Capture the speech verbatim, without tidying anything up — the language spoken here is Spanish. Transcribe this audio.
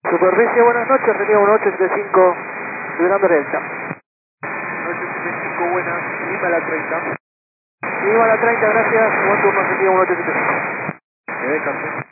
Supervicie, buenas noches, Lima uno ocho siete cinco, liberando Delta. uno ocho siete cinco, buenas, Lima a la treinta. Lima a la treinta, gracias, buen turno, Lima uno ocho siete cinco. Me dejan.